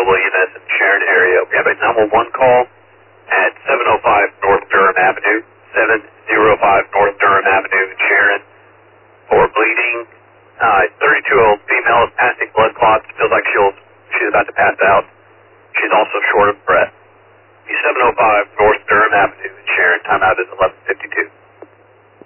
available units in the Sharon area. We have a 911 call at 705 North Durham Avenue, 705 North Durham Avenue in Sharon for bleeding. 32-year-old female is passing blood clots, feels like she's about to pass out. She's also short of breath. The 705 North Durham Avenue in Sharon, timeout is 11:52.